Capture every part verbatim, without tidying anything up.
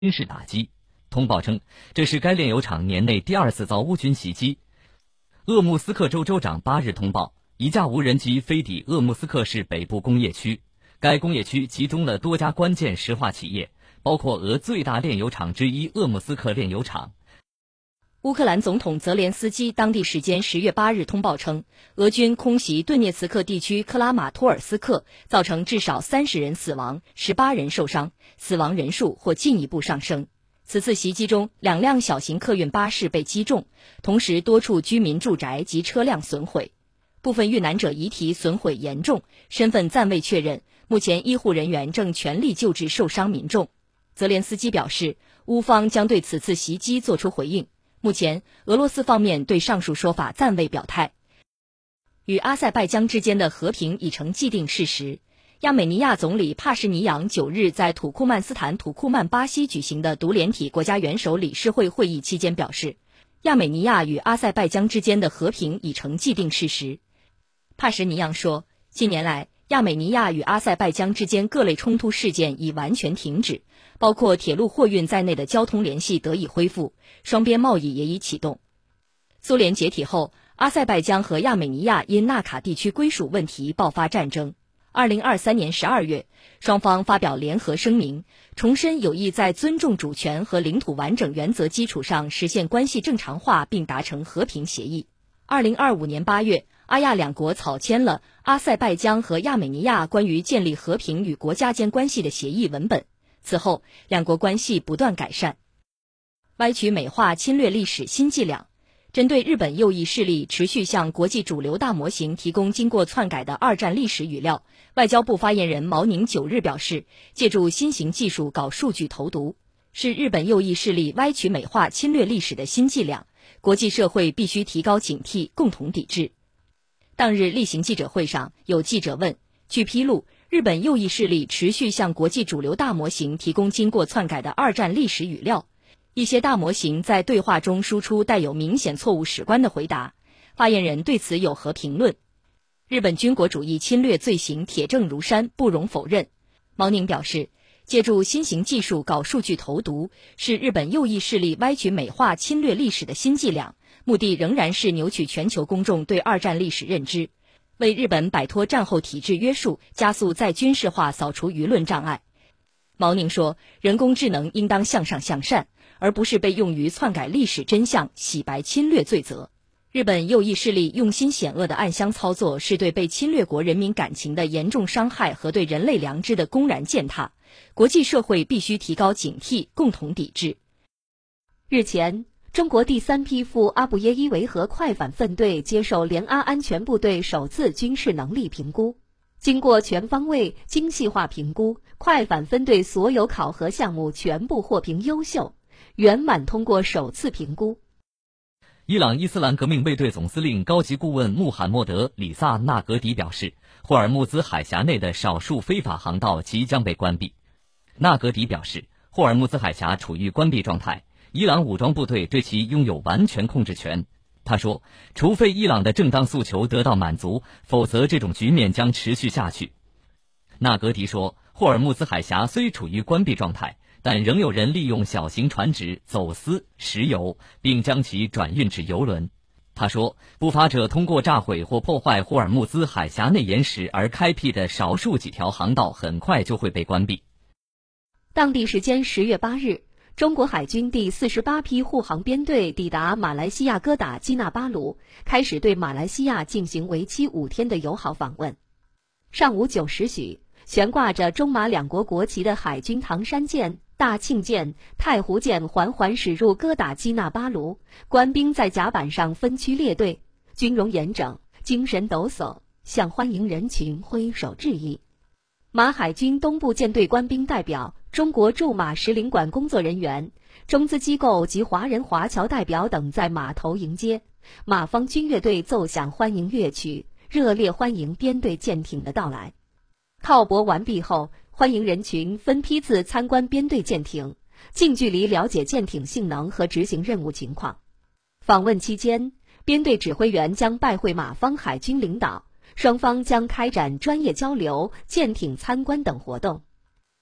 军事打击。通报称，这是该炼油厂年内第二次遭乌军袭击。鄂木斯克州州长八日通报，一架无人机飞抵鄂木斯克市北部工业区，该工业区集中了多家关键石化企业，包括俄最大炼油厂之一鄂木斯克炼油厂。 乌克兰总统泽连斯基当地时间十月八日通报称，俄军空袭顿涅茨克地区克拉马托尔斯克，造成至少三十人死亡，十八人受伤，死亡人数或进一步上升。此次袭击中，两辆小型客运巴士被击中，同时多处居民住宅及车辆损毁，部分遇难者遗体损毁严重，身份暂未确认。目前医护人员正全力救治受伤民众。泽连斯基表示，乌方将对此次袭击作出回应。目前，俄罗斯方面对上述说法暂未表态。与阿塞拜疆之间的和平已成既定事实。亚美尼亚总理帕什尼扬九日在土库曼斯坦土库曼巴西举行的独联体国家元首理事会会议期间表示，亚美尼亚与阿塞拜疆之间的和平已成既定事实。帕什尼扬说，近年来，亚美尼亚与阿塞拜疆之间各类冲突事件已完全停止，包括铁路货运在内的交通联系得以恢复，双边贸易也已启动。苏联解体后，阿塞拜疆和亚美尼亚因纳卡地区归属问题爆发战争。二零二三年十二月，双方发表联合声明，重申有意在尊重主权和领土完整原则基础上实现关系正常化，并达成和平协议。二零二五年八月，阿亚两国草签了阿塞拜疆和亚美尼亚关于建立和平与国家间关系的协议文本。此后，两国关系不断改善。歪曲美化侵略历史新伎俩。针对日本右翼势力持续向国际主流大模型提供经过篡改的二战历史语料，外交部发言人毛宁九日表示，借助新型技术搞数据投毒，是日本右翼势力歪曲美化侵略历史的新伎俩，国际社会必须提高警惕，共同抵制。当日例行记者会上，有记者问，据披露，日本右翼势力持续向国际主流大模型提供经过篡改的二战历史语料，一些大模型在对话中输出带有明显错误史观的回答，发言人对此有何评论？日本军国主义侵略罪行铁证如山，不容否认。毛宁表示，借助新型技术搞数据投毒，是日本右翼势力歪曲美化侵略历史的新伎俩，目的仍然是扭曲全球公众对二战历史认知，为日本摆脱战后体制约束，加速再军事化扫除舆论障碍。毛宁说，人工智能应当向上向善，而不是被用于篡改历史真相、洗白侵略罪责。日本右翼势力用心险恶的暗箱操作，是对被侵略国人民感情的严重伤害和对人类良知的公然践踏。国际社会必须提高警惕，共同抵制。 日前，中国第三批赴阿布耶伊维和快反分队接受联阿安全部队首次军事能力评估。经过全方位、精细化评估，快反分队所有考核项目全部获评优秀，圆满通过首次评估。 伊朗伊斯兰革命卫队总司令高级顾问穆罕默德·里萨纳格迪表示，霍尔木兹海峡内的少数非法航道即将被关闭。纳格迪表示，霍尔木兹海峡处于关闭状态，伊朗武装部队对其拥有完全控制权。他说，除非伊朗的正当诉求得到满足，否则这种局面将持续下去。纳格迪说，霍尔木兹海峡虽处于关闭状态，但仍有人利用小型船只走私石油，并将其转运至油轮。他说，不法者通过炸毁或破坏霍尔木兹海峡内岩石而开辟的少数几条航道很快就会被关闭。 当地时间十月八日，中国海军第四十八批护航编队抵达马来西亚哥打基纳巴鲁，开始对马来西亚进行为期五天的友好访问。上午九时许，悬挂着中马两国国旗的海军唐山舰、大庆舰、太湖舰缓缓驶入哥打基纳巴鲁，官兵在甲板上分区列队，军容严整，精神抖擞，向欢迎人群挥手致意。马海军东部舰队官兵代表、中国驻马使领馆工作人员、中资机构及华人华侨代表等在码头迎接，马方军乐队奏响欢迎乐曲，热烈欢迎编队舰艇的到来。靠泊完毕后，欢迎人群分批次参观编队舰艇，近距离了解舰艇性能和执行任务情况。访问期间，编队指挥员将拜会马方海军领导，双方将开展专业交流、舰艇参观等活动。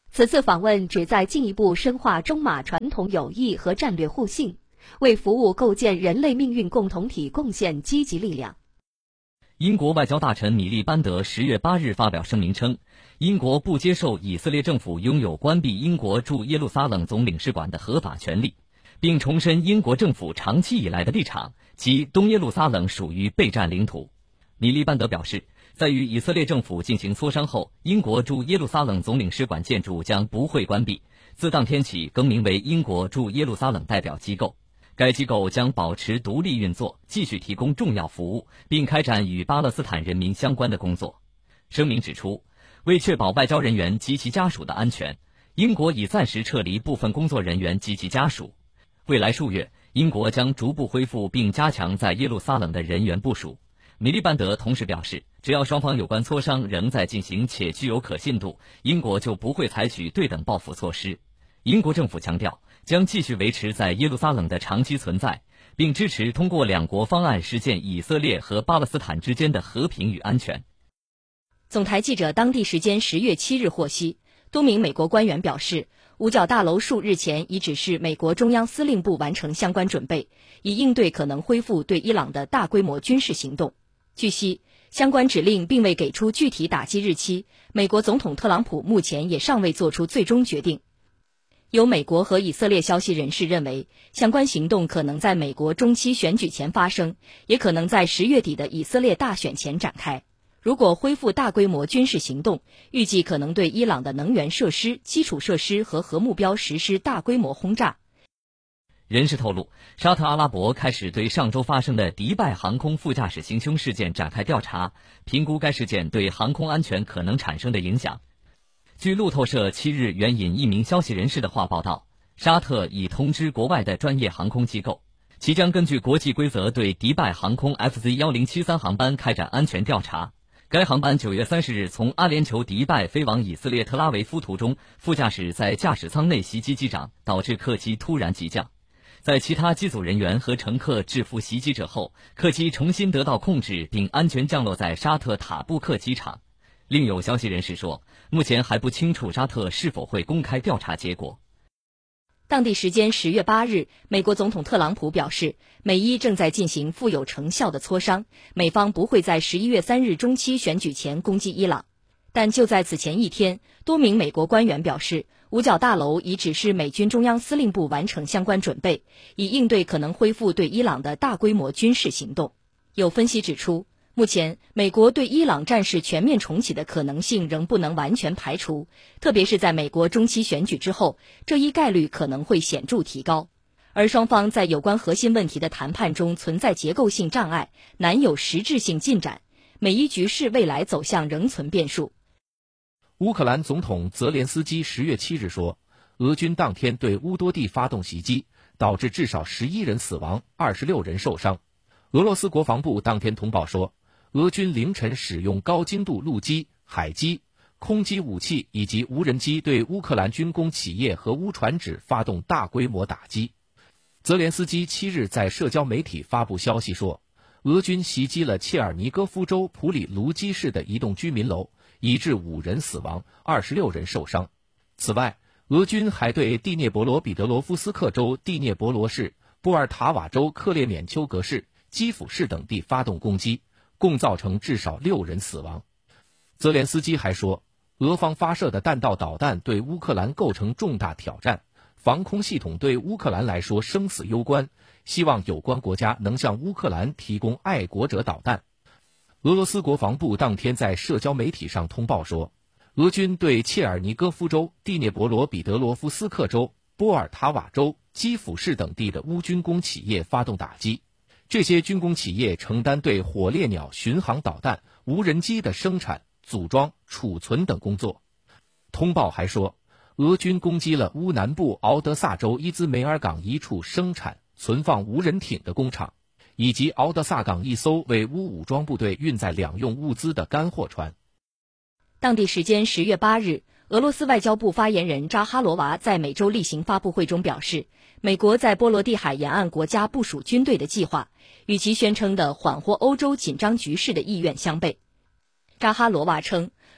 此次访问旨在进一步深化中马传统友谊和战略互信，为服务构建人类命运共同体贡献积极力量。 英国外交大臣米利班德十月八日发表声明称，英国不接受以色列政府拥有关闭英国驻耶路撒冷总领事馆的合法权利，并重申英国政府长期以来的立场，即东耶路撒冷属于备战领土。米利班德表示，在与以色列政府进行磋商后，英国驻耶路撒冷总领事馆建筑将不会关闭，自当天起更名为英国驻耶路撒冷代表机构。该机构将保持独立运作，继续提供重要服务，并开展与巴勒斯坦人民相关的工作。声明指出，为确保外交人员及其家属的安全，英国已暂时撤离部分工作人员及其家属。未来数月，英国将逐步恢复并加强在耶路撒冷的人员部署。米利班德同时表示，只要双方有关磋商仍在进行且具有可信度，英国就不会采取对等报复措施。英国政府强调，将继续维持在耶路撒冷的长期存在，并支持通过两国方案实现以色列和巴勒斯坦之间的和平与安全。 总台记者当地时间十月七日获悉，多名美国官员表示，五角大楼数日前已指示美国中央司令部完成相关准备，以应对可能恢复对伊朗的大规模军事行动。据悉，相关指令并未给出具体打击日期，美国总统特朗普目前也尚未做出最终决定。有美国和以色列消息人士认为，相关行动可能在美国中期选举前发生，也可能在十月底的以色列大选前展开。如果恢复大规模军事行动，预计可能对伊朗的能源设施、基础设施和核目标实施大规模轰炸。 人士透露，沙特阿拉伯开始对上周发生的迪拜航空副驾驶行凶事件展开调查，评估该事件对航空安全可能产生的影响。据路透社七日援引一名消息人士的话报道，沙特已通知国外的专业航空机构，其将根据国际规则对迪拜航空 F Z 一零七三 航班开展安全调查。该航班九月三十日从阿联酋迪拜飞往以色列特拉维夫途中，副驾驶在驾驶舱内袭击机长，导致客机突然急降。在其他机组人员和乘客制服袭击者后，客机重新得到控制并安全降落在沙特塔布克机场。另有消息人士说，目前还不清楚沙特是否会公开调查结果。 当地时间十月八日，美国总统特朗普表示，美伊正在进行富有成效的磋商，美方不会在十一月三日中期选举前攻击伊朗。但就在此前一天，多名美国官员表示，五角大楼已指示美军中央司令部完成相关准备，以应对可能恢复对伊朗的大规模军事行动。有分析指出，目前美国对伊朗战事全面重启的可能性仍不能完全排除，特别是在美国中期选举之后，这一概率可能会显著提高。而双方在有关核心问题的谈判中存在结构性障碍，难有实质性进展，美伊局势未来走向仍存变数。 乌克兰总统泽连斯基十月七日说，俄军当天对乌多地发动袭击，导致至少十一人死亡，二十六人受伤。俄罗斯国防部当天通报说，俄军凌晨使用高精度陆基、海基、空基武器以及无人机对乌克兰军工企业和乌船只发动大规模打击。泽连斯基七日在社交媒体发布消息说，俄军袭击了切尔尼戈夫州普里卢基市的一栋居民楼，以致五人死亡，二十六人受伤。此外，俄军还对第聂伯罗彼得罗夫斯克州第聂伯罗市、波尔塔瓦州克列缅丘格市、基辅市等地发动攻击，共造成至少六人死亡。泽连斯基还说，俄方发射的弹道导弹对乌克兰构成重大挑战，防空系统对乌克兰来说生死攸关，希望有关国家能向乌克兰提供爱国者导弹。俄罗斯国防部当天在社交媒体上通报说，俄军对切尔尼戈夫州、第聂伯罗彼得罗夫斯克州、波尔塔瓦州、基辅市等地的乌军工企业发动打击，这些军工企业承担对火烈鸟巡航导弹、无人机的生产、组装、储存等工作。通报还说，俄军攻击了乌南部敖德萨州伊兹梅尔港一处生产、存放无人艇的工厂，以及敖德萨港一艘为乌武装部队运载两用物资的干货船。 当地时间十月八日，俄罗斯外交部发言人扎哈罗娃在每周例行发布会中表示，美国在波罗的海沿岸国家部署军队的计划，与其宣称的缓和欧洲紧张局势的意愿相悖。扎哈罗娃称，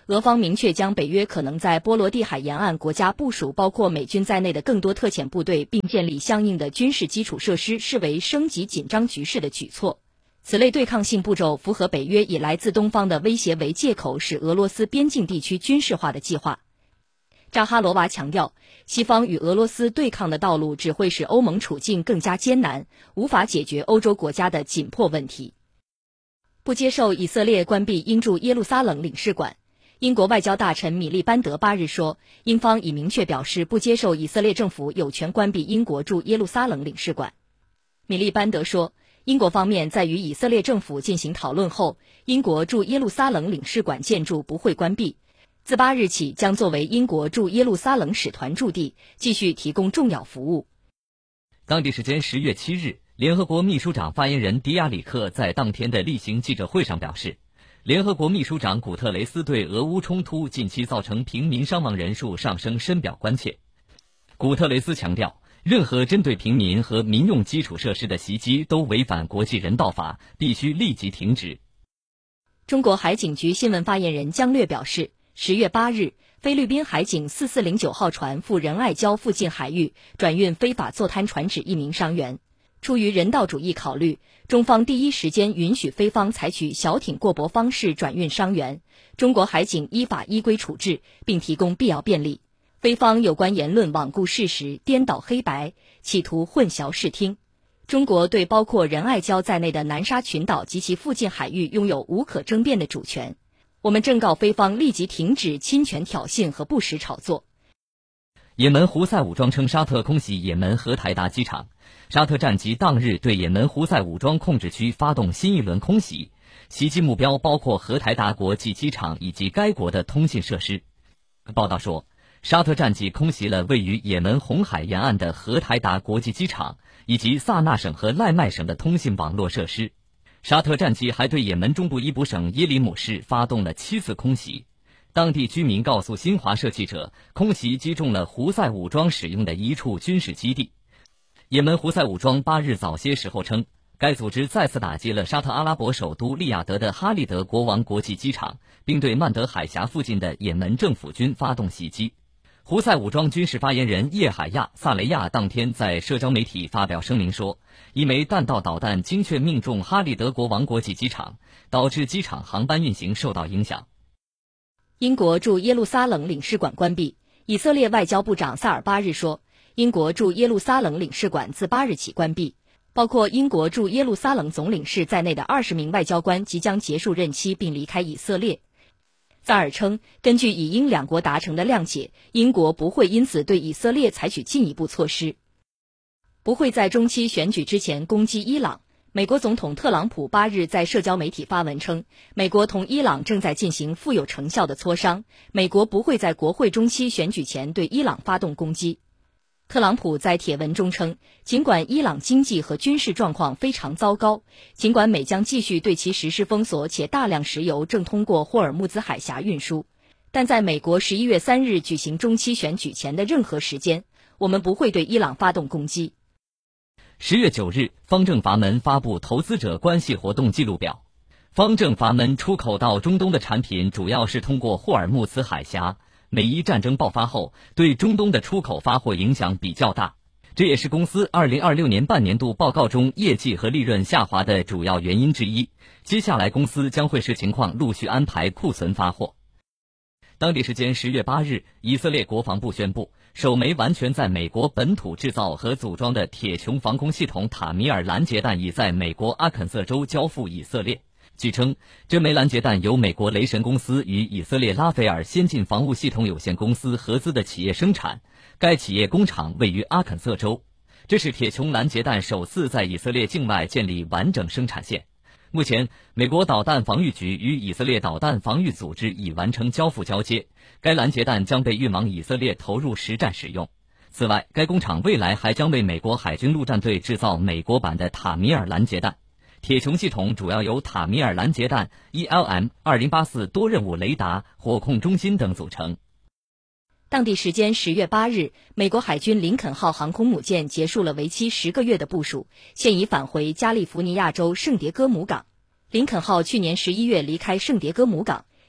俄方明确将北约可能在波罗的海沿岸国家部署包括美军在内的更多特遣部队，并建立相应的军事基础设施，视为升级紧张局势的举措。此类对抗性步骤符合北约以来自东方的威胁为借口使俄罗斯边境地区军事化的计划。扎哈罗娃强调，西方与俄罗斯对抗的道路只会使欧盟处境更加艰难，无法解决欧洲国家的紧迫问题。不接受以色列关闭英驻耶路撒冷领事馆。英国外交大臣米利班德八日说，英方已明确表示不接受以色列政府有权关闭英国驻耶路撒冷领事馆。米利班德说，英国方面在与以色列政府进行讨论后，英国驻耶路撒冷领事馆建筑不会关闭，自八日起将作为英国驻耶路撒冷使团驻地，继续提供重要服务。 当地时间十月七日，联合国秘书长发言人迪亚里克在当天的例行记者会上表示，联合国秘书长古特雷斯对俄乌冲突近期造成平民伤亡人数上升深表关切。古特雷斯强调，任何针对平民和民用基础设施的袭击都违反国际人道法，必须立即停止。 中国海警局新闻发言人姜略表示，十月八日，菲律宾海警四四零九号船赴仁爱礁附近海域转运非法坐滩船只一名伤员。出于人道主义考虑，中方第一时间允许菲方采取小艇过驳方式转运伤员，中国海警依法依规处置，并提供必要便利。菲方有关言论罔顾事实、颠倒黑白，企图混淆视听。中国对包括仁爱礁在内的南沙群岛及其附近海域拥有无可争辩的主权。我们正告菲方立即停止侵权挑衅和不实炒作。 也门胡塞武装称沙特空袭也门荷台达机场，沙特战机当日对也门胡塞武装控制区发动新一轮空袭，袭击目标包括荷台达国际机场以及该国的通信设施。报道说，沙特战机空袭了位于也门红海沿岸的荷台达国际机场以及萨那省和赖麦省的通信网络设施。沙特战机还对也门中部伊卜省耶里姆市发动了七次空袭。当地居民告诉新华社记者，空袭击中了胡塞武装使用的一处军事基地。也门胡塞武装八日早些时候称，该组织再次打击了沙特阿拉伯首都利雅得的哈利德国王国际机场，并对曼德海峡附近的也门政府军发动袭击。胡塞武装军事发言人叶海亚·萨雷亚当天在社交媒体发表声明说，一枚弹道导弹精确命中哈利德国王国际机场，导致机场航班运行受到影响。 英国驻耶路撒冷领事馆关闭。以色列外交部长萨尔八日说，英国驻耶路撒冷领事馆自八日起关闭，包括英国驻耶路撒冷总领事在内的二十名外交官即将结束任期并离开以色列。萨尔称，根据以英两国达成的谅解，英国不会因此对以色列采取进一步措施，不会在中期选举之前攻击伊朗。美国总统特朗普八日在社交媒体发文称，美国同伊朗正在进行富有成效的磋商，美国不会在国会中期选举前对伊朗发动攻击。特朗普在帖文中称，尽管伊朗经济和军事状况非常糟糕，尽管美将继续对其实施封锁，且大量石油正通过霍尔木兹海峡运输，但在美国十一月三日举行中期选举前的任何时间，我们不会对伊朗发动攻击。 十月九日，方正阀门发布投资者关系活动记录表。方正阀门出口到中东的产品主要是通过霍尔木兹海峡，美伊战争爆发后，对中东的出口发货影响比较大，这也是公司二零二六年半年度报告中业绩和利润下滑的主要原因之一。接下来公司将会视情况陆续安排库存发货。当地时间十月八日，以色列国防部宣布，首枚完全在美国本土制造和组装的铁穹防空系统塔米尔拦截弹已在美国阿肯色州交付以色列。据称，这枚拦截弹由美国雷神公司与以色列拉斐尔先进防务系统有限公司合资的企业生产，该企业工厂位于阿肯色州。这是铁穹拦截弹首次在以色列境外建立完整生产线。目前，美国导弹防御局与以色列导弹防御组织已完成交付交接，该拦截弹将被运往以色列投入实战使用。此外，该工厂未来还将为美国海军陆战队制造美国版的塔米尔拦截弹。铁穹系统主要由塔米尔拦截弹、E L M 二零八四多任务雷达、火控中心等组成。 当地时间十月八日，美国海军林肯号航空母舰结束了为期十个月的部署，现已返回加利福尼亚州圣迭戈姆港。林肯号去年十一月离开圣迭戈姆港，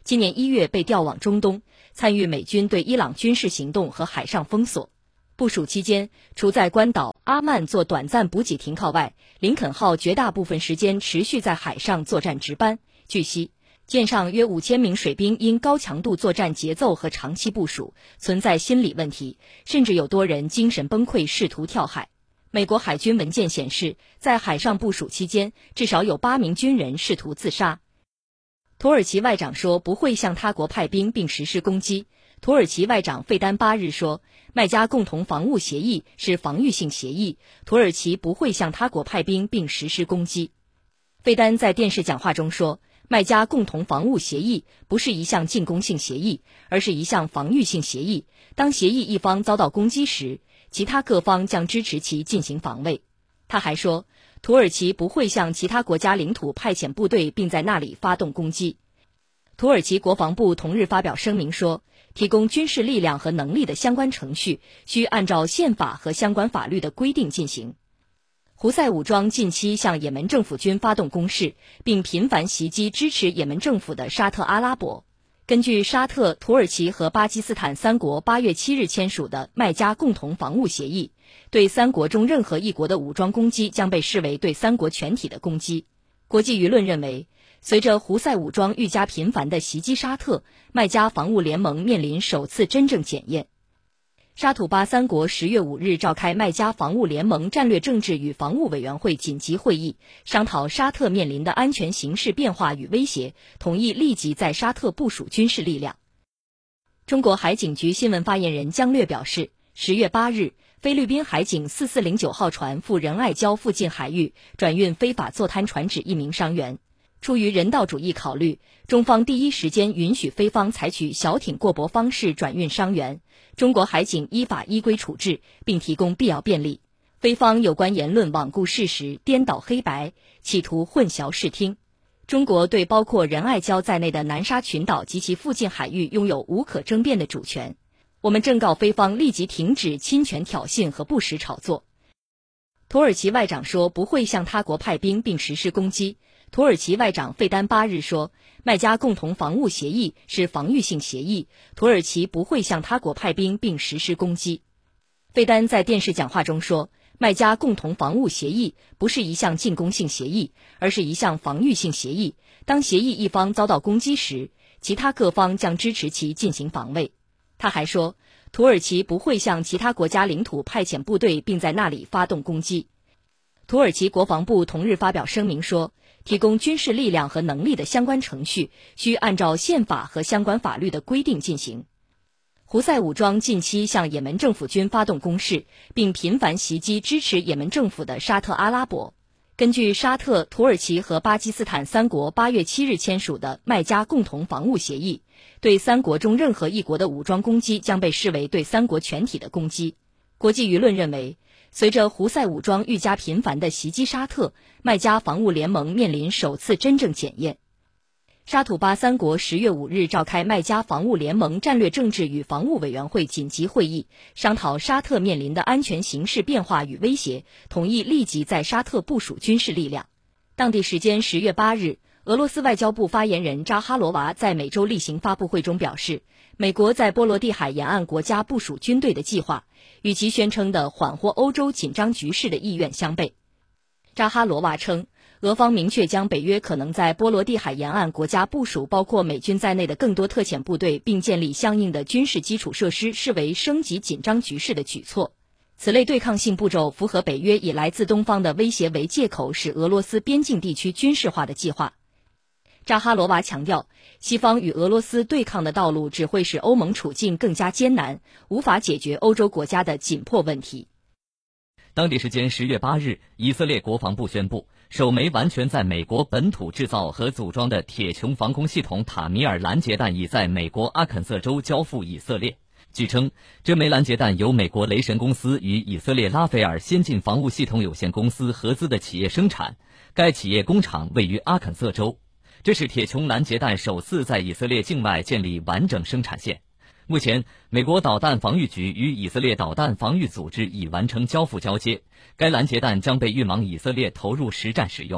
今年一月被调往中东，参与美军对伊朗军事行动和海上封锁。部署期间，除在关岛阿曼做短暂补给停靠外，林肯号绝大部分时间持续在海上作战值班。据悉，舰上约五千名水兵因高强度作战节奏和长期部署，存在心理问题，甚至有多人精神崩溃，试图跳海。美国海军文件显示，在海上部署期间，至少有八名军人试图自杀。土耳其外长说不会向他国派兵并实施攻击。土耳其外长费丹八日说，麦加共同防务协议是防御性协议，土耳其不会向他国派兵并实施攻击。费丹在电视讲话中说，麦加共同防务协议不是一项进攻性协议，而是一项防御性协议。当协议一方遭到攻击时，其他各方将支持其进行防卫。他还说，土耳其不会向其他国家领土派遣部队并在那里发动攻击。土耳其国防部同日发表声明说，提供军事力量和能力的相关程序需按照宪法和相关法律的规定进行。胡塞武装近期向也门政府军发动攻势，并频繁袭击支持也门政府的沙特阿拉伯。根据沙特、土耳其和巴基斯坦三国八月七日签署的麦加共同防务协议，对三国中任何一国的武装攻击将被视为对三国全体的攻击。国际舆论认为，随着胡塞武装愈加频繁地袭击沙特，麦加防务联盟面临首次真正检验。沙土巴三国十月五日召开麦加防务联盟战略政治与防务委员会紧急会议，商讨沙特面临的安全形势变化与威胁，同意立即在沙特部署军事力量。中国海警局新闻发言人姜略表示，十月八日，菲律宾海警四四零九号船赴仁爱礁附近海域转运非法坐滩船只一名伤员。出于人道主义考虑，中方第一时间允许菲方采取小艇过驳方式转运伤员，中国海警依法依规处置，并提供必要便利。菲方有关言论罔顾事实、颠倒黑白，企图混淆视听。中国对包括仁爱礁在内的南沙群岛及其附近海域拥有无可争辩的主权。我们正告菲方立即停止侵权挑衅和不实炒作。土耳其外长说不会向他国派兵并实施攻击。土耳其外长费丹八日说，麦加共同防务协议是防御性协议，土耳其不会向他国派兵并实施攻击。费丹在电视讲话中说，麦加共同防务协议不是一项进攻性协议，而是一项防御性协议。当协议一方遭到攻击时，其他各方将支持其进行防卫。他还说，土耳其不会向其他国家领土派遣部队并在那里发动攻击。土耳其国防部同日发表声明说，提供军事力量和能力的相关程序需按照宪法和相关法律的规定进行。胡塞武装近期向也门政府军发动攻势，并频繁袭击支持也门政府的沙特阿拉伯。根据沙特、土耳其和巴基斯坦三国八月七日签署的麦加共同防务协议，对三国中任何一国的武装攻击将被视为对三国全体的攻击。国际舆论认为，随着胡塞武装愈加频繁地袭击沙特，麦加防务联盟面临首次真正检验。沙土巴三国十月五日召开麦加防务联盟战略政治与防务委员会紧急会议，商讨沙特面临的安全形势变化与威胁，同意立即在沙特部署军事力量。当地时间十月八日，俄罗斯外交部发言人扎哈罗娃在美洲例行发布会中表示，美国在波罗的海沿岸国家部署军队的计划，与其宣称的缓和欧洲紧张局势的意愿相悖。扎哈罗娃称，俄方明确将北约可能在波罗的海沿岸国家部署包括美军在内的更多特遣部队，并建立相应的军事基础设施，视为升级紧张局势的举措。此类对抗性步骤符合北约以来自东方的威胁为借口使俄罗斯边境地区军事化的计划。扎哈罗娃强调，西方与俄罗斯对抗的道路只会使欧盟处境更加艰难，无法解决欧洲国家的紧迫问题。 当地时间十月八日，以色列国防部宣布，首枚完全在美国本土制造和组装的铁穹防空系统塔米尔拦截弹已在美国阿肯色州交付以色列。据称，这枚拦截弹由美国雷神公司与以色列拉斐尔先进防务系统有限公司合资的企业生产，该企业工厂位于阿肯色州。这是铁穹拦截弹首次在以色列境外建立完整生产线。目前，美国导弹防御局与以色列导弹防御组织已完成交付交接，该拦截弹将被运往以色列投入实战使用。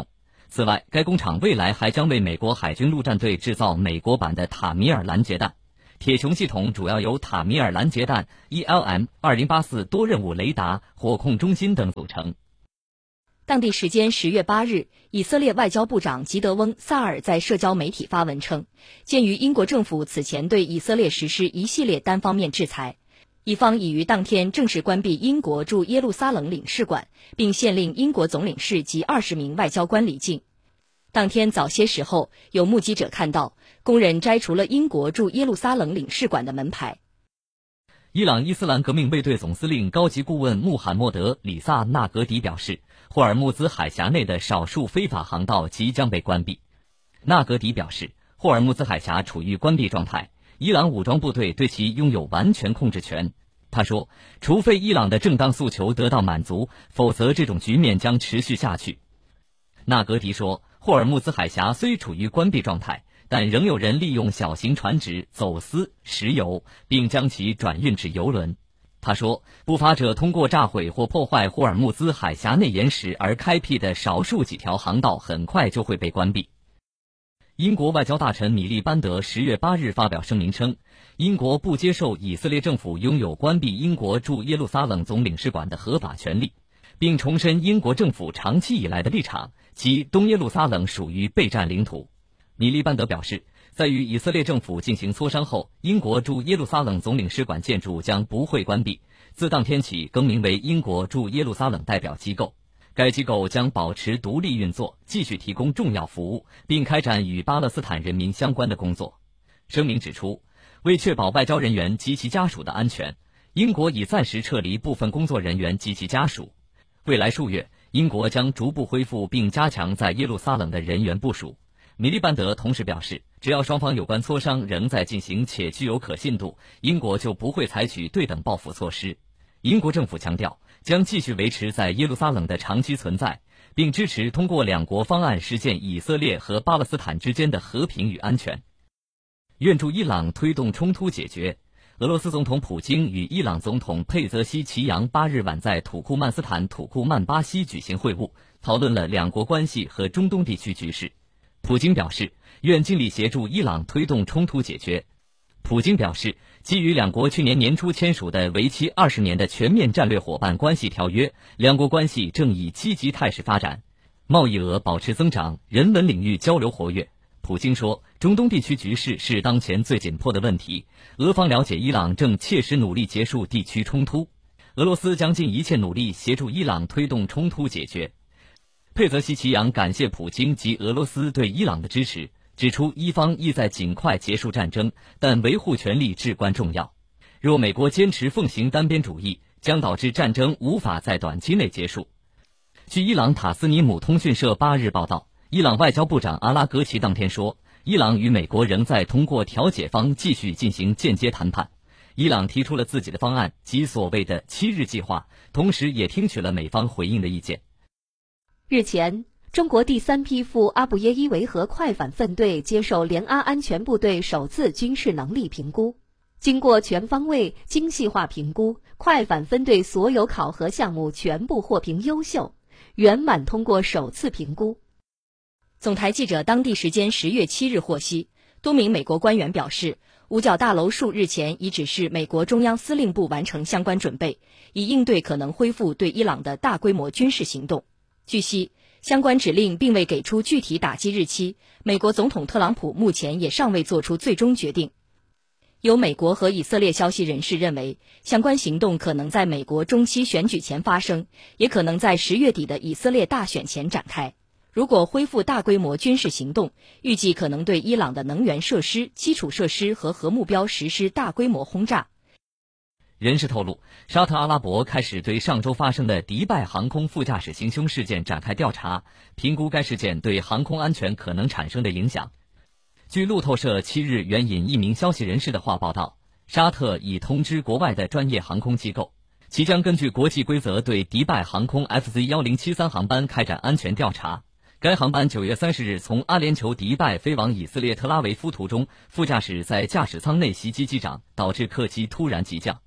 此外，该工厂未来还将为美国海军陆战队制造美国版的塔米尔拦截弹。铁穹系统主要由塔米尔拦截弹 E L M 二零八四多任务雷达火控中心等组成。 当地时间十月八日，以色列外交部长吉德翁·萨尔在社交媒体发文称，鉴于英国政府此前对以色列实施一系列单方面制裁，以方已于当天正式关闭英国驻耶路撒冷领事馆，并限令英国总领事及二十名外交官离境。当天早些时候，有目击者看到工人摘除了英国驻耶路撒冷领事馆的门牌。 伊朗伊斯兰革命卫队总司令高级顾问穆罕默德·里萨纳格迪表示，霍尔木兹海峡内的少数非法航道即将被关闭。纳格迪表示，霍尔木兹海峡处于关闭状态，伊朗武装部队对其拥有完全控制权。他说，除非伊朗的正当诉求得到满足，否则这种局面将持续下去。纳格迪说，霍尔木兹海峡虽处于关闭状态，但仍有人利用小型船只走私石油，并将其转运至油轮。他说，不法者通过炸毁或破坏霍尔木兹海峡内岩石而开辟的少数几条航道很快就会被关闭。英国外交大臣米利班德十月八日发表声明称，英国不接受以色列政府拥有关闭英国驻耶路撒冷总领事馆的合法权利，并重申英国政府长期以来的立场，即东耶路撒冷属于备战领土。米利班德表示，在与以色列政府进行磋商后，英国驻耶路撒冷总领事馆建筑将不会关闭，自当天起更名为英国驻耶路撒冷代表机构。该机构将保持独立运作，继续提供重要服务，并开展与巴勒斯坦人民相关的工作。声明指出，为确保外交人员及其家属的安全，英国已暂时撤离部分工作人员及其家属。未来数月，英国将逐步恢复并加强在耶路撒冷的人员部署。米利班德同时表示，只要双方有关磋商仍在进行且具有可信度，英国就不会采取对等报复措施。英国政府强调，将继续维持在耶路撒冷的长期存在，并支持通过两国方案实现以色列和巴勒斯坦之间的和平与安全。愿助伊朗推动冲突解决。俄罗斯总统普京与伊朗总统佩泽西奇扬八日晚在土库曼斯坦土库曼巴西举行会晤，讨论了两国关系和中东地区局势。普京表示，愿尽力协助伊朗推动冲突解决。普京表示，基于两国去年年初签署的为期二十年的全面战略伙伴关系条约，两国关系正以积极态势发展，贸易额保持增长，人文领域交流活跃。普京说，中东地区局势是当前最紧迫的问题，俄方了解伊朗正切实努力结束地区冲突，俄罗斯将尽一切努力协助伊朗推动冲突解决。佩泽西奇扬感谢普京及俄罗斯对伊朗的支持，指出伊方意在尽快结束战争，但维护权利至关重要。若美国坚持奉行单边主义，将导致战争无法在短期内结束。据伊朗塔斯尼姆通讯社八日报道，伊朗外交部长阿拉格齐当天说，伊朗与美国仍在通过调解方继续进行间接谈判。伊朗提出了自己的方案，即所谓的七日计划，同时也听取了美方回应的意见。 日前，中国第三批赴阿布耶伊维和快反分队接受联阿安全部队首次军事能力评估。经过全方位、精细化评估，快反分队所有考核项目全部获评优秀，圆满通过首次评估。 总台记者当地时间十月七日获悉，多名美国官员表示，五角大楼数日前已指示美国中央司令部完成相关准备，以应对可能恢复对伊朗的大规模军事行动。据悉，相关指令并未给出具体打击日期，美国总统特朗普目前也尚未做出最终决定。有美国和以色列消息人士认为，相关行动可能在美国中期选举前发生，也可能在十月底的以色列大选前展开。如果恢复大规模军事行动，预计可能对伊朗的能源设施、基础设施和核目标实施大规模轰炸。 人士透露，沙特阿拉伯开始对上周发生的迪拜航空副驾驶行凶事件展开调查，评估该事件对航空安全可能产生的影响。据路透社七日援引一名消息人士的话报道，沙特已通知国外的专业航空机构，其将根据国际规则对迪拜航空 F Z 一零七三航班开展安全调查。该航班九月三十日从阿联酋迪拜飞往以色列特拉维夫途中，副驾驶在驾驶舱内袭击机长，导致客机突然急降。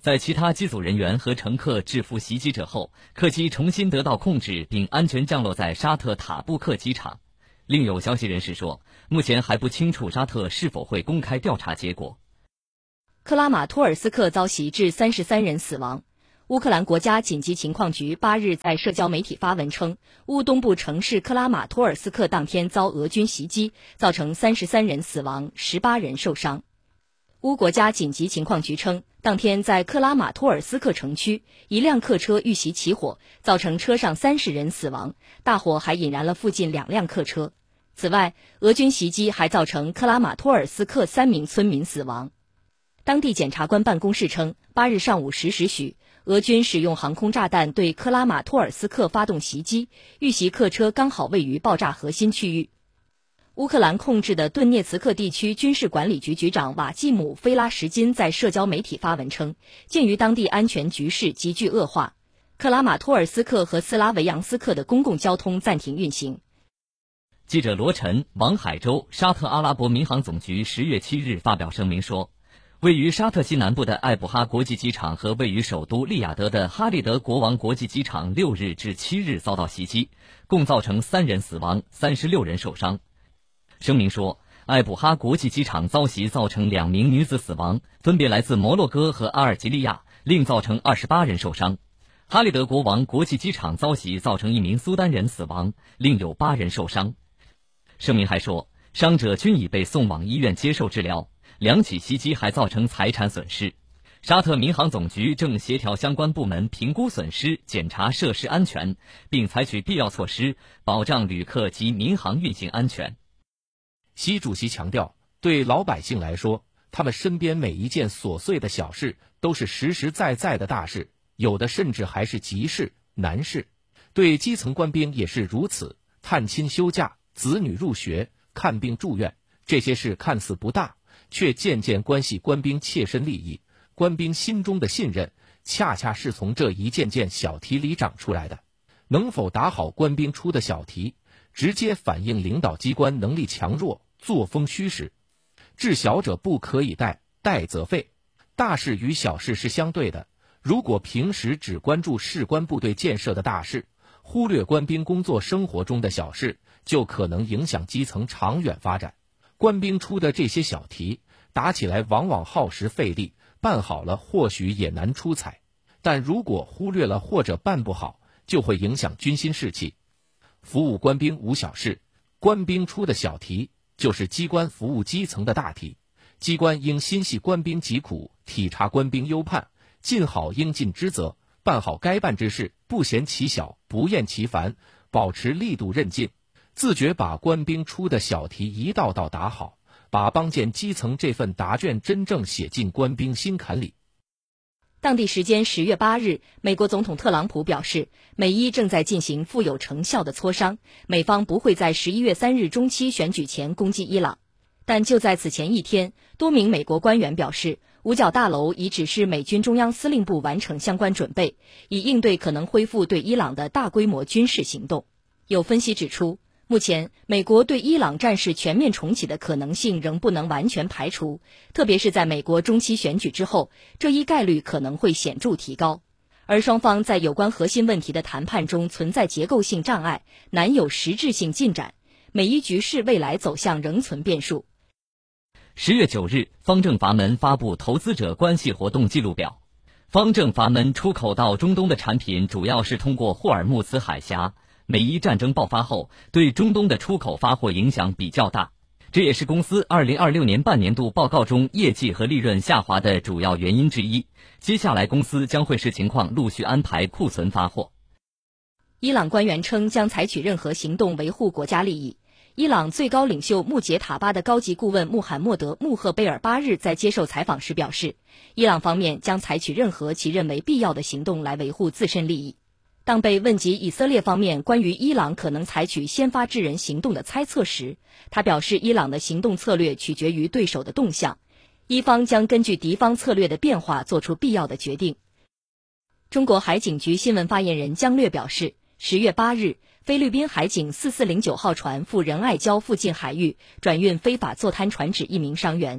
在其他机组人员和乘客制服袭击者后，客机重新得到控制并安全降落在沙特塔布克机场。另有消息人士说，目前还不清楚沙特是否会公开调查结果。 克拉马托尔斯克遭袭致三十三人死亡。乌克兰国家紧急情况局八日在社交媒体发文称，乌东部城市克拉马托尔斯克当天遭俄军袭击，造成三十三人死亡，十八人受伤。乌国家紧急情况局称，当天在克拉马托尔斯克城区，一辆客车遇袭起火，造成车上三十人死亡，大火还引燃了附近两辆客车。此外，俄军袭击还造成克拉马托尔斯克三名村民死亡。当地检察官办公室称，八日上午十时许，俄军使用航空炸弹对克拉马托尔斯克发动袭击，遇袭客车刚好位于爆炸核心区域。乌克兰控制的顿涅茨克地区军事管理局局长瓦季姆·菲拉什金在社交媒体发文称，鉴于当地安全局势急剧恶化，克拉马托尔斯克和斯拉维扬斯克的公共交通暂停运行。 记者罗晨、王海洲，沙特阿拉伯民航总局十月七日发表声明说，位于沙特西南部的艾布哈国际机场和位于首都利雅得的哈利德国王国际机场六日至七日遭到袭击，共造成三人死亡，三十六人受伤。声明说，艾布哈国际机场遭袭造成两名女子死亡，分别来自摩洛哥和阿尔及利亚，另造成二十八人受伤。哈利德国王国际机场遭袭造成一名苏丹人死亡，另有八人受伤。声明还说，伤者均已被送往医院接受治疗，两起袭击还造成财产损失。沙特民航总局正协调相关部门评估损失，检查设施安全，并采取必要措施，保障旅客及民航运行安全。 习主席强调，对老百姓来说，他们身边每一件琐碎的小事都是实实在在的大事，有的甚至还是急事、难事。对基层官兵也是如此，探亲休假、子女入学、看病住院，这些事看似不大，却渐渐关系官兵切身利益。官兵心中的信任，恰恰是从这一件件小题里长出来的。能否打好官兵出的小题，直接反映领导机关能力强弱、作风虚实。治小者不可以怠，怠则废。大事与小事是相对的，如果平时只关注士官部队建设的大事，忽略官兵工作生活中的小事，就可能影响基层长远发展。官兵出的这些小题，打起来往往耗时费力，办好了或许也难出彩，但如果忽略了或者办不好，就会影响军心士气。服务官兵无小事，官兵出的小题就是机关服务基层的大题。机关应心系官兵疾苦，体察官兵忧盼，尽好应尽之责，办好该办之事，不嫌其小，不厌其烦，保持力度韧劲，自觉把官兵出的小题一道道打好，把帮建基层这份答卷真正写进官兵心坎里。 当地时间十月八日，美国总统特朗普表示，美伊正在进行富有成效的磋商，美方不会在十一月三日中期选举前攻击伊朗。但就在此前一天，多名美国官员表示，五角大楼已指示美军中央司令部完成相关准备，以应对可能恢复对伊朗的大规模军事行动。有分析指出，目前美国对伊朗战事全面重启的可能性仍不能完全排除，特别是在美国中期选举之后，这一概率可能会显著提高。而双方在有关核心问题的谈判中存在结构性障碍，难有实质性进展，美伊局势未来走向仍存变数。 十月九日，方正阀门发布投资者关系活动记录表。方正阀门出口到中东的产品主要是通过霍尔木兹海峡。美伊战争爆发后，对中东的出口发货影响比较大，这也是公司二零二六年半年度报告中业绩和利润下滑的主要原因之一。接下来公司将会视情况陆续安排库存发货。 伊朗官员称将采取任何行动维护国家利益。伊朗最高领袖穆杰塔巴的高级顾问穆罕默德·穆赫贝尔八日在接受采访时表示，伊朗方面将采取任何其认为必要的行动来维护自身利益。当被问及以色列方面关于伊朗可能采取先发制人行动的猜测时，他表示伊朗的行动策略取决于对手的动向，伊方将根据敌方策略的变化做出必要的决定。中国海警局新闻发言人姜略表示，十月八日，菲律宾海警四四零九号船赴仁爱礁附近海域转运非法坐滩船只一名伤员。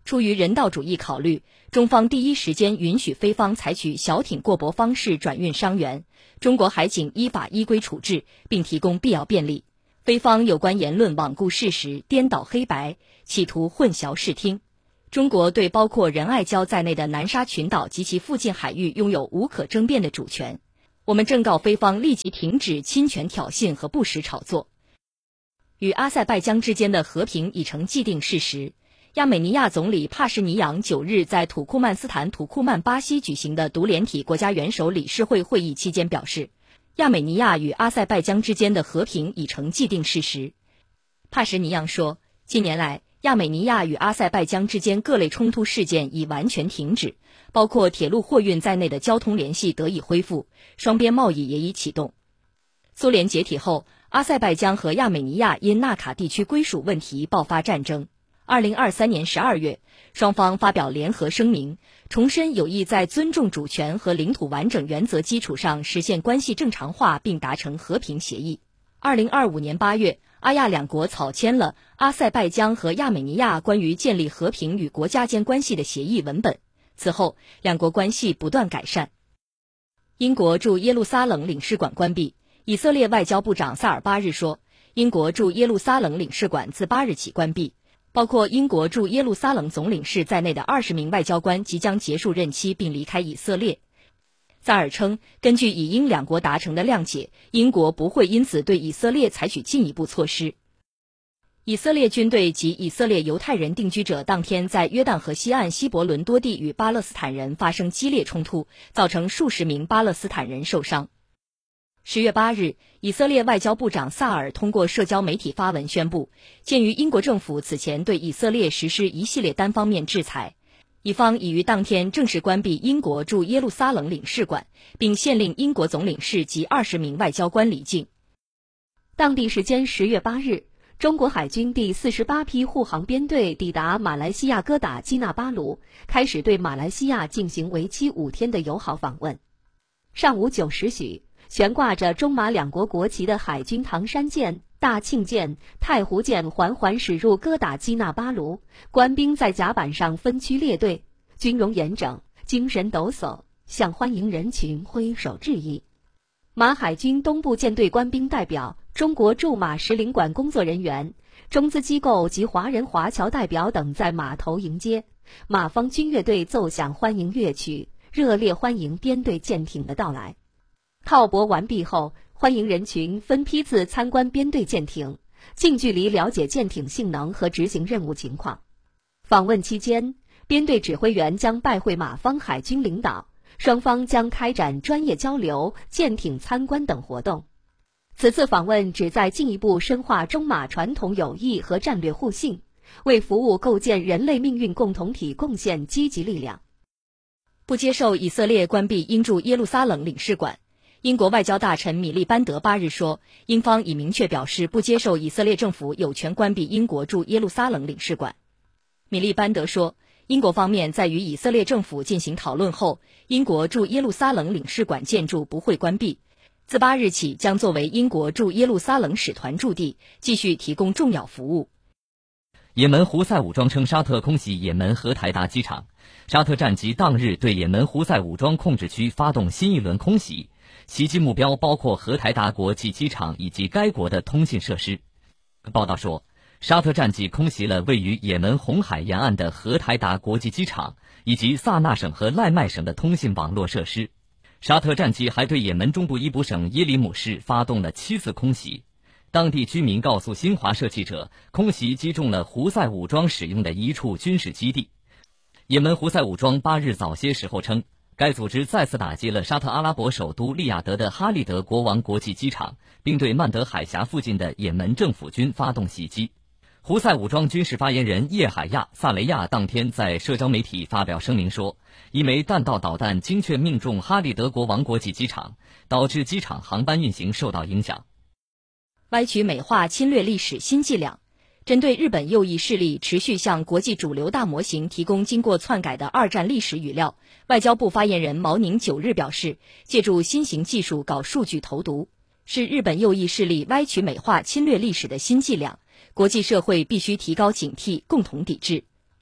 出于人道主义考虑，中方第一时间允许菲方采取小艇过驳方式转运伤员，中国海警依法依规处置，并提供必要便利。菲方有关言论罔顾事实、颠倒黑白，企图混淆视听。中国对包括仁爱礁在内的南沙群岛及其附近海域拥有无可争辩的主权。我们正告菲方立即停止侵权挑衅和不实炒作。与阿塞拜疆之间的和平已成既定事实。亚美尼亚总理帕什尼扬九日在土库曼斯坦土库曼巴西举行的独联体国家元首理事会会议期间表示，亚美尼亚与阿塞拜疆之间的和平已成既定事实。帕什尼扬说，近年来，亚美尼亚与阿塞拜疆之间各类冲突事件已完全停止，包括铁路货运在内的交通联系得以恢复，双边贸易也已启动。苏联解体后，阿塞拜疆和亚美尼亚因纳卡地区归属问题爆发战争。二零二三年十二月，双方发表联合声明，重申有意在尊重主权和领土完整原则基础上实现关系正常化，并达成和平协议。二零二五年八月，阿亚两国草签了阿塞拜疆和亚美尼亚关于建立和平与国家间关系的协议文本。此后，两国关系不断改善。英国驻耶路撒冷领事馆关闭。以色列外交部长萨尔八日说，英国驻耶路撒冷领事馆自八日起关闭。包括英国驻耶路撒冷总领事在内的二十名外交官即将结束任期并离开以色列。萨尔称，根据以英两国达成的谅解，英国不会因此对以色列采取进一步措施。以色列军队及以色列犹太人定居者当天在约旦河西岸希伯伦多地与巴勒斯坦人发生激烈冲突，造成数十名巴勒斯坦人受伤。十月八日，以色列外交部长萨尔通过社交媒体发文宣布，鉴于英国政府此前对以色列实施一系列单方面制裁，以方已于当天正式关闭英国驻耶路撒冷领事馆，并限令英国总领事及二十名外交官离境。 当地时间十月八日，中国海军第四十八批护航编队抵达马来西亚哥打基纳巴鲁，开始对马来西亚进行为期五天的友好访问。上午九时许，悬挂着中马两国国旗的海军唐山舰、大庆舰、太湖舰缓缓驶入哥打基纳巴鲁，官兵在甲板上分区列队，军容严整，精神抖擞，向欢迎人群挥手致意。马海军东部舰队官兵代表、中国驻马使领馆工作人员、中资机构及华人华侨代表等在码头迎接，马方军乐队奏响欢迎乐曲，热烈欢迎编队舰艇的到来。靠泊完毕后，欢迎人群分批次参观编队舰艇，近距离了解舰艇性能和执行任务情况。访问期间，编队指挥员将拜会马方海军领导，双方将开展专业交流、舰艇参观等活动。此次访问旨在进一步深化中马传统友谊和战略互信，为服务构建人类命运共同体贡献积极力量。 不接受以色列关闭英驻耶路撒冷领事馆。英国外交大臣米利班德八日说，英方已明确表示不接受以色列政府有权关闭英国驻耶路撒冷领事馆。米利班德说，英国方面在与以色列政府进行讨论后，英国驻耶路撒冷领事馆建筑不会关闭，自八日起将作为英国驻耶路撒冷使团驻地，继续提供重要服务。 也门胡塞武装称沙特空袭也门荷台达机场，沙特战机当日对也门胡塞武装控制区发动新一轮空袭，袭击目标包括荷台达国际机场以及该国的通信设施。报道说，沙特战机空袭了位于也门红海沿岸的荷台达国际机场以及萨那省和赖麦省的通信网络设施。沙特战机还对也门中部伊卜省耶里姆市发动了七次空袭。当地居民告诉新华社记者，空袭击中了胡塞武装使用的一处军事基地。也门胡塞武装八日早些时候称，该组织再次打击了沙特阿拉伯首都利雅得的哈利德国王国际机场，并对曼德海峡附近的也门政府军发动袭击。胡塞武装军事发言人叶海亚·萨雷亚当天在社交媒体发表声明说，一枚弹道导弹精确命中哈利德国王国际机场，导致机场航班运行受到影响。 歪曲美化侵略历史新伎俩。针对日本右翼势力持续向国际主流大模型提供经过篡改的二战历史语料，外交部发言人毛宁九日表示，借助新型技术搞数据投毒，是日本右翼势力歪曲美化侵略历史的新伎俩，国际社会必须提高警惕，共同抵制。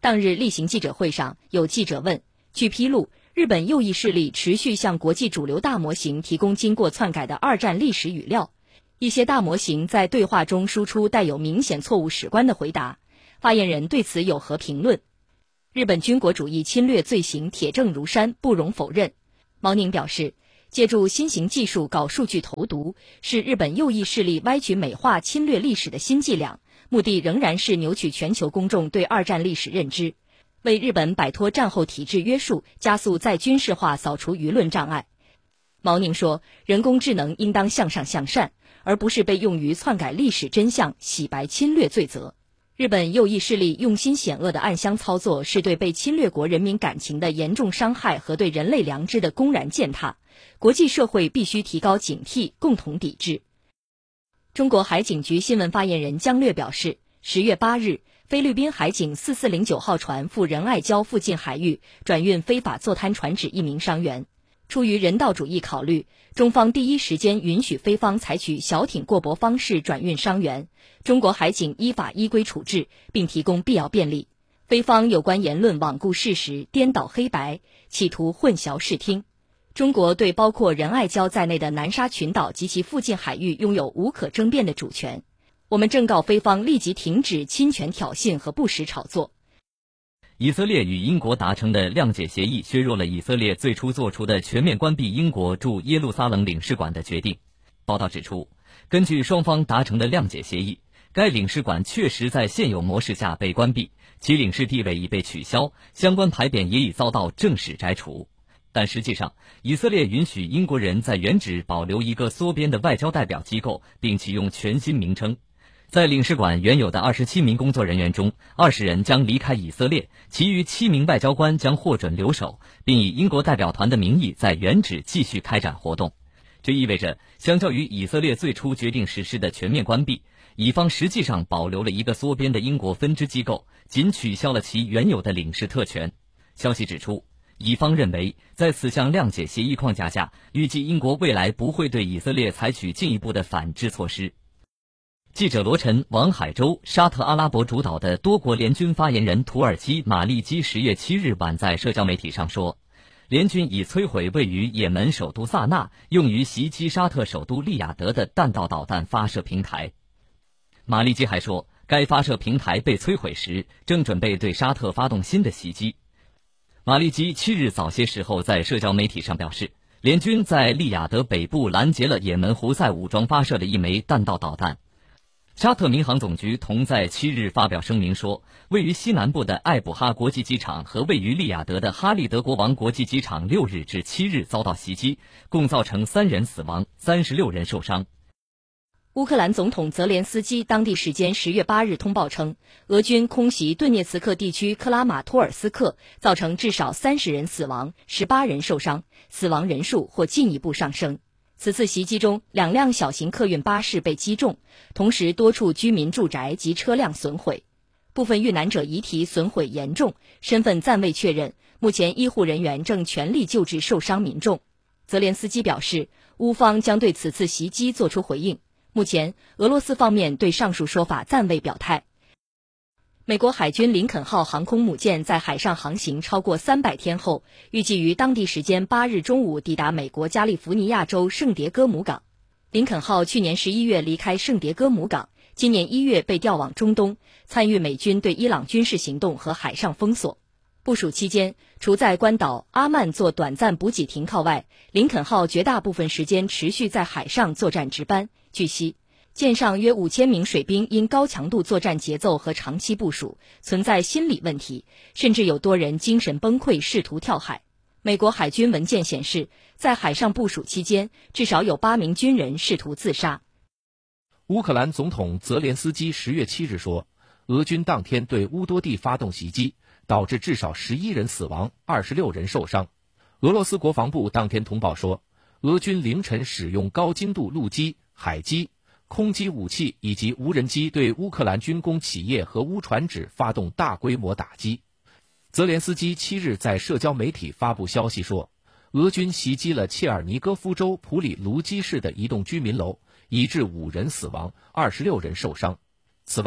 当日例行记者会上，有记者问，据披露，日本右翼势力持续向国际主流大模型提供经过篡改的二战历史语料，一些大模型在对话中输出带有明显错误史观的回答。发言人对此有何评论？日本军国主义侵略罪行铁证如山，不容否认。毛宁表示，借助新型技术搞数据投毒，是日本右翼势力歪曲美化侵略历史的新伎俩，目的仍然是扭曲全球公众对二战历史认知，为日本摆脱战后体制约束，加速再军事化扫除舆论障碍。毛宁说，人工智能应当向上向善，而不是被用于篡改历史真相、洗白侵略罪责。日本右翼势力用心险恶的暗箱操作，是对被侵略国人民感情的严重伤害和对人类良知的公然践踏，国际社会必须提高警惕，共同抵制。中国海警局新闻发言人姜略表示，十月八日，菲律宾海警四四零九号船赴仁爱礁附近海域转运非法坐滩船只一名伤员。出于人道主义考虑，中方第一时间允许菲方采取小艇过驳方式转运伤员，中国海警依法依规处置，并提供必要便利。菲方有关言论罔顾事实，颠倒黑白，企图混淆视听。中国对包括仁爱礁在内的南沙群岛及其附近海域拥有无可争辩的主权。我们正告菲方立即停止侵权挑衅和不实炒作。 以色列与英国达成的谅解协议削弱了以色列最初做出的全面关闭英国驻耶路撒冷领事馆的决定。报道指出，根据双方达成的谅解协议，该领事馆确实在现有模式下被关闭，其领事地位已被取消，相关牌匾也已遭到正式摘除。但实际上，以色列允许英国人在原址保留一个缩编的外交代表机构，并启用全新名称。在领事馆原有的二十七名工作人员中，二十人将离开以色列，其余七名外交官将获准留守，并以英国代表团的名义在原址继续开展活动。这意味着，相较于以色列最初决定实施的全面关闭，以方实际上保留了一个缩编的英国分支机构，仅取消了其原有的领事特权。消息指出，以方认为，在此项谅解协议框架下，预计英国未来不会对以色列采取进一步的反制措施。记者罗晨、王海洲、沙特阿拉伯主导的多国联军发言人土耳其马利基十月七日晚在社交媒体上说，联军已摧毁位于也门首都萨那用于袭击沙特首都利雅得的弹道导弹发射平台。马利基还说，该发射平台被摧毁时，正准备对沙特发动新的袭击。马利基七日早些时候在社交媒体上表示，联军在利雅得北部拦截了也门胡塞武装发射的一枚弹道导弹。沙特民航总局同在七日发表声明说，位于西南部的艾卜哈国际机场和位于利雅得的哈利德国王国际机场六日至七日遭到袭击，共造成三人死亡，三十六人受伤。 乌克兰总统泽连斯基当地时间十月八日通报称，俄军空袭顿涅茨克地区克拉马托尔斯克，造成至少三十人死亡，十八人受伤，死亡人数或进一步上升。此次袭击中，两辆小型客运巴士被击中，同时多处居民住宅及车辆损毁，部分遇难者遗体损毁严重，身份暂未确认，目前医护人员正全力救治受伤民众。泽连斯基表示，乌方将对此次袭击作出回应。目前，俄罗斯方面对上述说法暂未表态。美国海军林肯号航空母舰在海上航行超过三百天后，预计于当地时间八日中午抵达美国加利福尼亚州圣迭戈姆港。林肯号去年十一月离开圣迭戈姆港，今年一月被调往中东，参与美军对伊朗军事行动和海上封锁。部署期间，除在关岛阿曼做短暂补给停靠外，林肯号绝大部分时间持续在海上作战值班。据悉，舰上约五千名水兵因高强度作战节奏和长期部署，存在心理问题，甚至有多人精神崩溃，试图跳海。美国海军文件显示，在海上部署期间，至少有八名军人试图自杀。 乌克兰总统泽连斯基十月七日说，俄军当天对乌多地发动袭击，导致至少十一人死亡，二十六人受伤。俄罗斯国防部当天通报说，俄军凌晨使用高精度陆基、海基、空基武器以及无人机对乌克兰军工企业和乌船只发动大规模打击。泽连斯基七日在社交媒体发布消息说，俄军袭击了切尔尼戈夫州普里卢基市的一栋居民楼，已致五人死亡，二十六人受伤。此外，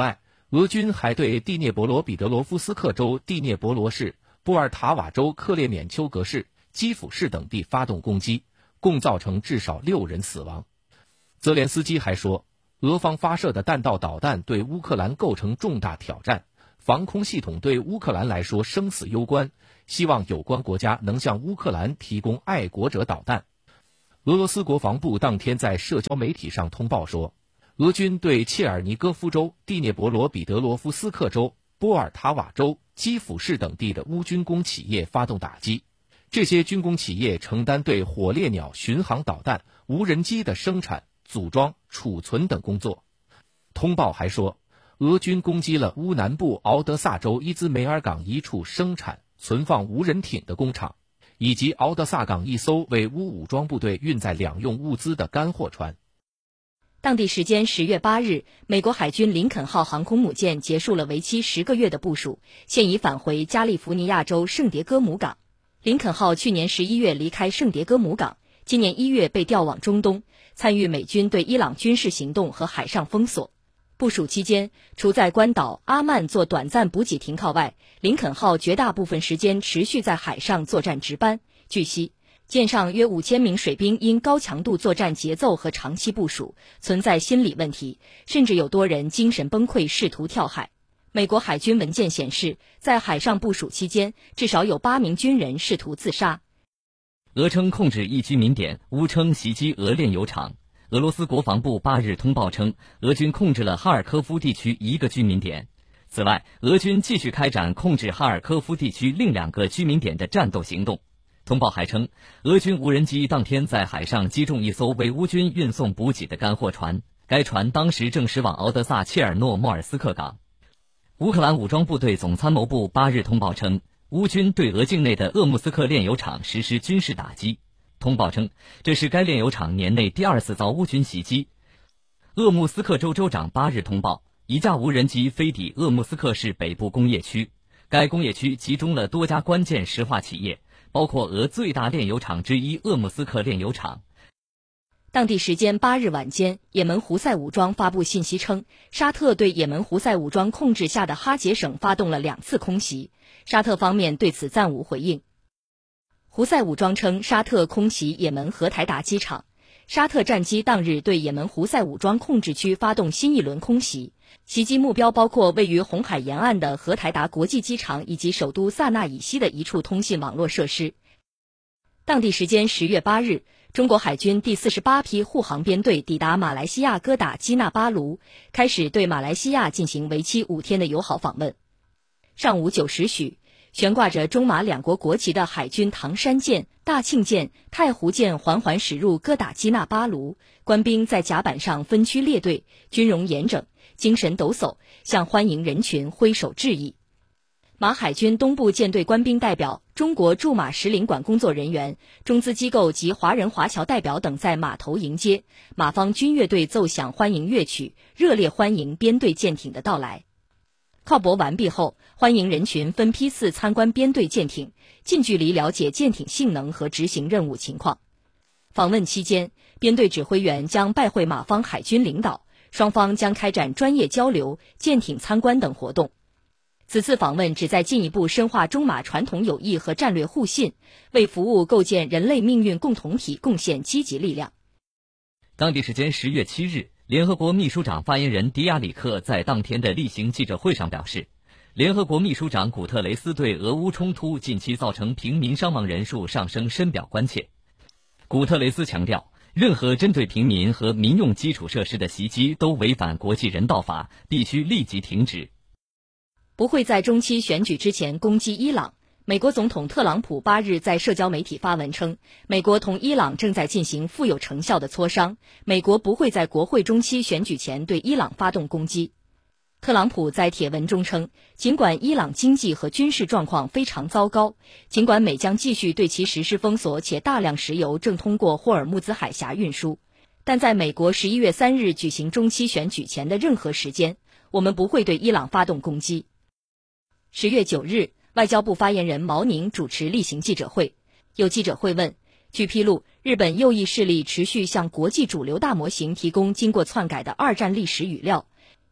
俄军还对第聂伯罗彼得罗夫斯克州第聂伯罗市、波尔塔瓦州克列缅丘格市、基辅市等地发动攻击，共造成至少六人死亡。泽连斯基还说，俄方发射的弹道导弹对乌克兰构成重大挑战，防空系统对乌克兰来说生死攸关，希望有关国家能向乌克兰提供爱国者导弹。俄罗斯国防部当天在社交媒体上通报说，俄军对切尔尼戈夫州、第聂伯罗彼得罗夫斯克州、波尔塔瓦州、基辅市等地的乌军工企业发动打击，这些军工企业承担对火烈鸟巡航导弹、无人机的生产、组装、储存等工作。通报还说，俄军攻击了乌南部敖德萨州伊兹梅尔港一处生产、存放无人艇的工厂，以及敖德萨港一艘为乌武装部队运载两用物资的干货船。 当地时间十月八日，美国海军林肯号航空母舰结束了为期十个月的部署，现已返回加利福尼亚州圣迭戈姆港。林肯号去年十一月离开圣迭戈姆港，今年一月被调往中东，参与美军对伊朗军事行动和海上封锁。部署期间，除在关岛阿曼做短暂补给停靠外，林肯号绝大部分时间持续在海上作战值班。据悉，舰上约五千名水兵因高强度作战节奏和长期部署，存在心理问题，甚至有多人精神崩溃，试图跳海。美国海军文件显示，在海上部署期间，至少有八名军人试图自杀。 俄称控制一居民点，乌称袭击俄炼油厂。俄罗斯国防部八日通报称，俄军控制了哈尔科夫地区一个居民点。此外，俄军继续开展控制哈尔科夫地区另两个居民点的战斗行动。通报还称，俄军无人机当天在海上击中一艘为乌军运送补给的干货船，该船当时正驶往敖德萨切尔诺莫尔斯克港。乌克兰武装部队总参谋部八日通报称，乌军对俄境内的鄂木斯克炼油厂实施军事打击。通报称，这是该炼油厂年内第二次遭乌军袭击。鄂木斯克州州长八日通报，一架无人机飞抵鄂木斯克市北部工业区，该工业区集中了多家关键石化企业，包括俄最大炼油厂之一鄂木斯克炼油厂。 当地时间八日晚间，也门胡塞武装发布信息称，沙特对也门胡塞武装控制下的哈杰省发动了两次空袭，沙特方面对此暂无回应。胡塞武装称，沙特空袭也门荷台达机场。沙特战机当日对也门胡塞武装控制区发动新一轮空袭，袭击目标包括位于红海沿岸的荷台达国际机场以及首都萨那以西的一处通信网络设施。当地时间十月八日，中国海军第四十八批护航编队抵达马来西亚哥打基纳巴卢，开始对马来西亚进行为期五天的友好访问。上午九时许，悬挂着中马两国国旗的海军唐山舰、大庆舰、太湖舰缓缓驶入哥打基纳巴卢，官兵在甲板上分区列队，军容严整，精神抖擞，向欢迎人群挥手致意。马海军东部舰队官兵代表、中国驻马使领馆工作人员、中资机构及华人华侨代表等在码头迎接，马方军乐队奏响欢迎乐曲，热烈欢迎编队舰艇的到来。靠泊完毕后，欢迎人群分批次参观编队舰艇，近距离了解舰艇性能和执行任务情况。访问期间，编队指挥员将拜会马方海军领导，双方将开展专业交流、舰艇参观等活动。此次访问旨在进一步深化中马传统友谊和战略互信，为服务构建人类命运共同体贡献积极力量。 当地时间十月七日，联合国秘书长发言人迪亚里克在当天的例行记者会上表示，联合国秘书长古特雷斯对俄乌冲突近期造成平民伤亡人数上升深表关切。古特雷斯强调，任何针对平民和民用基础设施的袭击都违反国际人道法，必须立即停止。 不会在中期选举之前攻击伊朗。美国总统特朗普八日在社交媒体发文称，美国同伊朗正在进行富有成效的磋商，美国不会在国会中期选举前对伊朗发动攻击。特朗普在帖文中称，尽管伊朗经济和军事状况非常糟糕，尽管美将继续对其实施封锁，且大量石油正通过霍尔木兹海峡运输，但在美国十一月三日举行中期选举前的任何时间，我们不会对伊朗发动攻击。十月九日，外交部发言人毛宁主持例行记者会，有记者会问，据披露，日本右翼势力持续向国际主流大模型提供经过篡改的二战历史语料，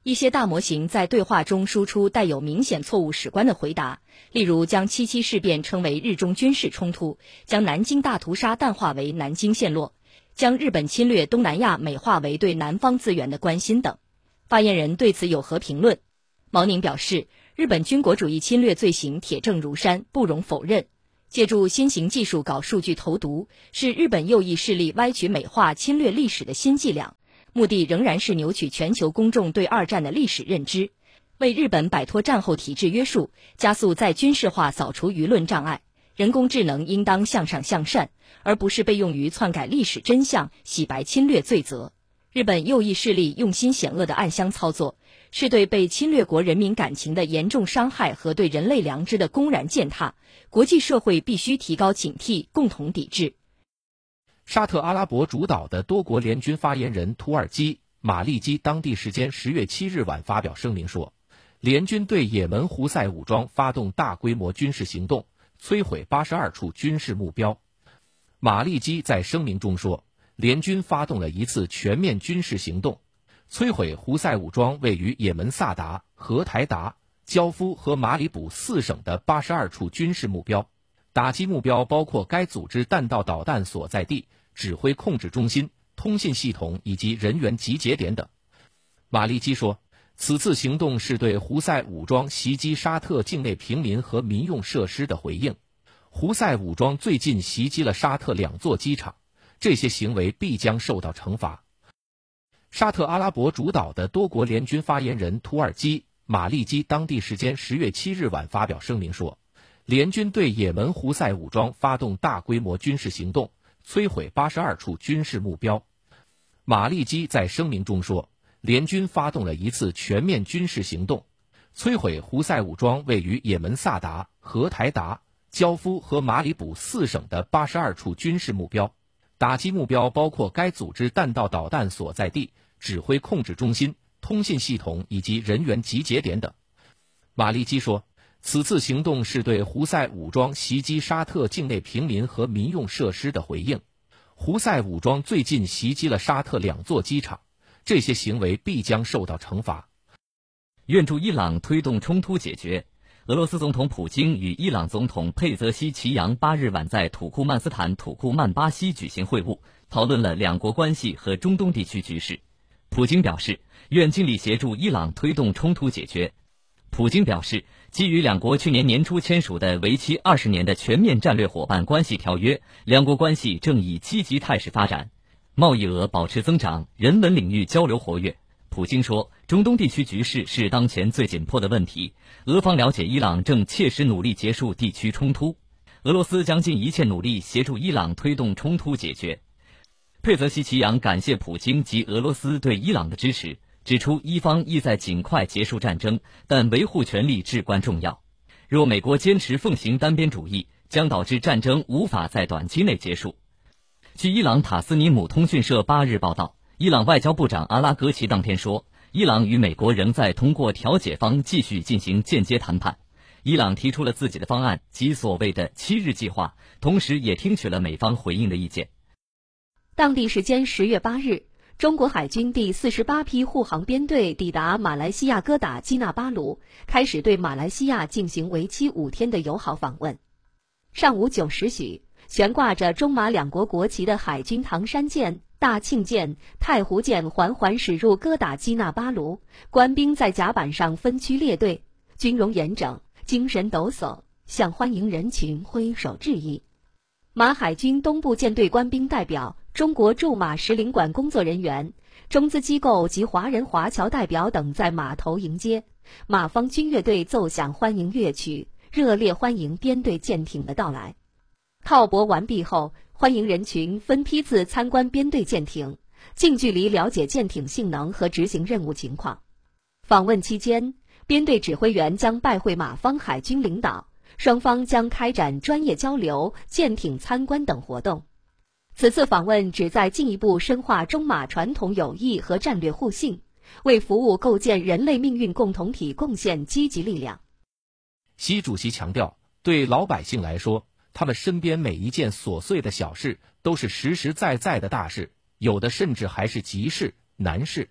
一些大模型在对话中输出带有明显错误史观的回答，例如将七七事变称为日中军事冲突，将南京大屠杀淡化为南京陷落，将日本侵略东南亚美化为对南方资源的关心等。发言人对此有何评论？毛宁表示，日本军国主义侵略罪行铁证如山，不容否认。借助新型技术搞数据投毒，是日本右翼势力歪曲美化侵略历史的新伎俩，目的仍然是扭曲全球公众对二战的历史认知，为日本摆脱战后体制约束，加速在军事化扫除舆论障碍。人工智能应当向上向善，而不是被用于篡改历史真相、洗白侵略罪责。日本右翼势力用心险恶的暗箱操作，是对被侵略国人民感情的严重伤害和对人类良知的公然践踏，国际社会必须提高警惕，共同抵制。 沙特阿拉伯主导的多国联军发言人土耳其马利基当地时间十月七日晚发表声明说，联军对也门胡塞武装发动大规模军事行动，摧毁八十二处军事目标。马利基在声明中说，联军发动了一次全面军事行动，摧毁胡塞武装位于也门萨达、荷台达、焦夫和马里卜四省的八十二处军事目标，打击目标包括该组织弹道导弹所在地、指挥控制中心、通信系统以及人员集结点等。马利基说，此次行动是对胡塞武装袭击沙特境内平民和民用设施的回应。胡塞武装最近袭击了沙特两座机场，这些行为必将受到惩罚。沙特阿拉伯主导的多国联军发言人土耳其马利基当地时间十月七日晚发表声明说，联军对也门胡塞武装发动大规模军事行动，摧毁八十二处军事目标。马利基在声明中说，联军发动了一次全面军事行动，摧毁胡塞武装位于也门萨达、荷台达、焦夫和马里卜四省的八十二处军事目标，打击目标包括该组织弹道导弹所在地、指挥控制中心、通信系统以及人员集结点等。马利基说，此次行动是对胡塞武装袭击沙特境内平民和民用设施的回应。胡塞武装最近袭击了沙特两座机场，这些行为必将受到惩罚。 愿助伊朗推动冲突解决。俄罗斯总统普京与伊朗总统佩泽西奇扬八日晚在土库曼斯坦土库曼巴西举行会晤，讨论了两国关系和中东地区局势。普京表示，愿尽力协助伊朗推动冲突解决。普京表示，基于两国去年年初签署的为期二十年的全面战略伙伴关系条约，两国关系正以积极态势发展，贸易额保持增长，人文领域交流活跃。普京说，中东地区局势是当前最紧迫的问题，俄方了解伊朗正切实努力结束地区冲突，俄罗斯将尽一切努力协助伊朗推动冲突解决。佩泽西奇扬感谢普京及俄罗斯对伊朗的支持，指出伊方意在尽快结束战争，但维护权利至关重要。若美国坚持奉行单边主义，将导致战争无法在短期内结束。据伊朗塔斯尼姆通讯社八日报道，伊朗外交部长阿拉格齐当天说，伊朗与美国仍在通过调解方继续进行间接谈判。伊朗提出了自己的方案及所谓的七日计划，同时也听取了美方回应的意见。 当地时间十月八日，中国海军第四十八批护航编队抵达马来西亚哥打基纳巴鲁，开始对马来西亚进行为期五天的友好访问。上午九时许，悬挂着中马两国国旗的海军唐山舰、大庆舰、太湖舰缓缓驶入哥打基纳巴鲁，官兵在甲板上分区列队，军容严整，精神抖擞，向欢迎人群挥手致意。马海军东部舰队官兵代表、中国驻马使领馆工作人员、中资机构及华人华侨代表等在码头迎接，马方军乐队奏响欢迎乐曲，热烈欢迎编队舰艇的到来。靠泊完毕后，欢迎人群分批次参观编队舰艇，近距离了解舰艇性能和执行任务情况。访问期间，编队指挥员将拜会马方海军领导，双方将开展专业交流、舰艇参观等活动。此次访问旨在进一步深化中马传统友谊和战略互信，为服务构建人类命运共同体贡献积极力量。 习主席强调，对老百姓来说，他们身边每一件琐碎的小事都是实实在在的大事，有的甚至还是急事、难事。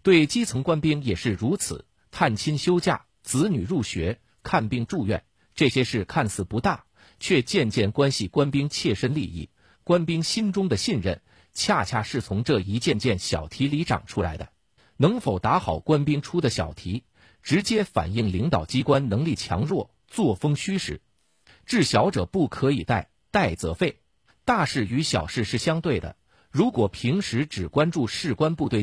对基层官兵也是如此，探亲休假、子女入学、看病住院，这些事看似不大，却渐渐关系官兵切身利益。官兵心中的信任，恰恰是从这一件件小题里长出来的。能否打好官兵出的小题，直接反映领导机关能力强弱、作风虚实。治小者不可以怠，怠则废。大事与小事是相对的，如果平时只关注士官部队